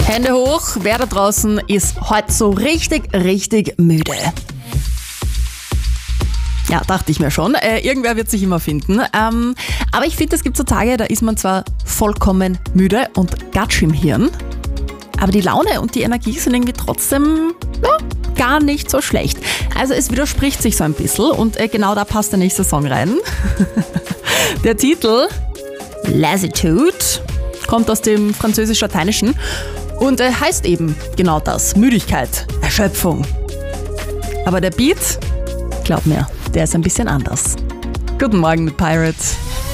Hände hoch, wer da draußen ist heute so richtig müde? Ja, dachte ich mir schon. Irgendwer wird sich immer finden. Aber ich finde, es gibt so Tage, da ist man zwar vollkommen müde und Gatsch im Hirn, aber die Laune und die Energie sind irgendwie trotzdem gar nicht so schlecht. Also es widerspricht sich so ein bisschen und genau da passt der nächste Song rein. Der Titel Lassitude kommt aus dem französisch-lateinischen und heißt eben genau das, Müdigkeit, Erschöpfung. Aber der Beat, glaub mir, der ist ein bisschen anders. Guten Morgen mit Pirates.